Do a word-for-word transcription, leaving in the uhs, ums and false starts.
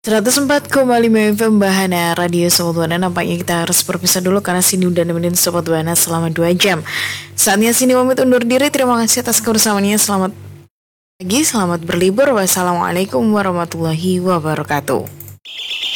seratus empat koma lima F M Bahana Radio Sobat Buana. Nampaknya kita harus berpisah dulu karena Sini udah nemenin Sobat Buana selama dua jam. Saatnya Sini pamit undur diri. Terima kasih atas kebersamaannya. Selamat pagi, selamat berlibur. Wassalamualaikum warahmatullahi wabarakatuh.